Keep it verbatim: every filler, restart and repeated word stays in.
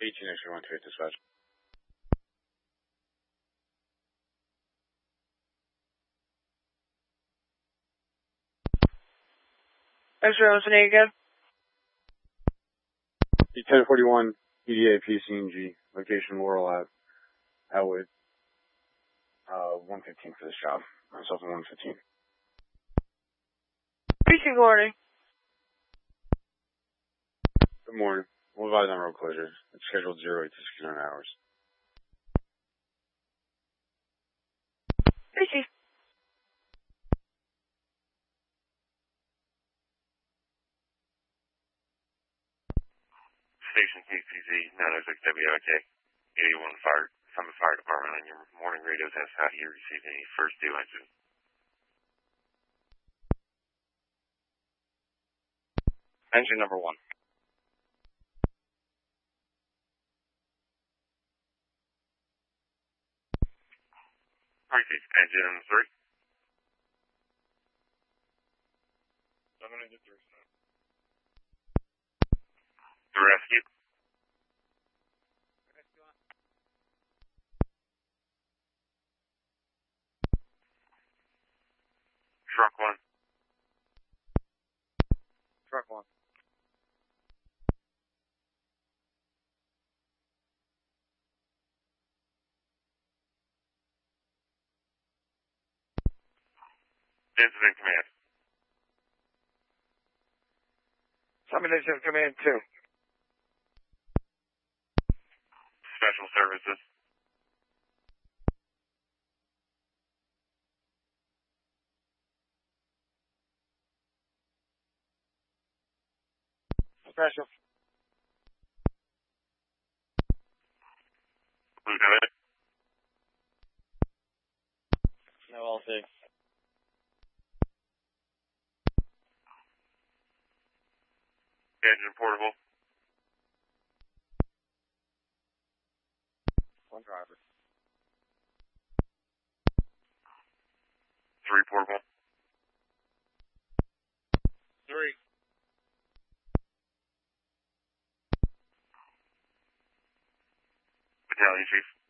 eighteen X-ray one two eight dispatch. X-ray, what's the name again? ten forty-one E D A P C N G, location Laurel Ave, Elwood. Uh, one fifteen for this job. Myself in one fifteen. Good morning. Good morning. We'll advise on road closure. It's scheduled zero eight to sixty-nine hours. Thank you. Station K C Z nine oh six W O K eighty-one fire from the fire department on your morning radio test. How do you receive any first due engine? Engine number one. Receive engine three. seven engine three. The rescue. Truck one. Truck one. Incident command. Summon Incident Command two. Special services. Special. Lieutenant. No L C. Engine portable. One driver. Three portable. Three. Battalion chief.